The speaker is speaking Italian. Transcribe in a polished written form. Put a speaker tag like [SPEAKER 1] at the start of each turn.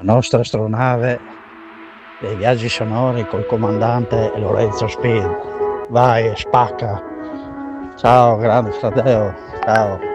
[SPEAKER 1] la nostra astronave dei viaggi sonori col comandante Lorenzo Spin. Vai, spacca. Ciao, grande fratello. Ciao.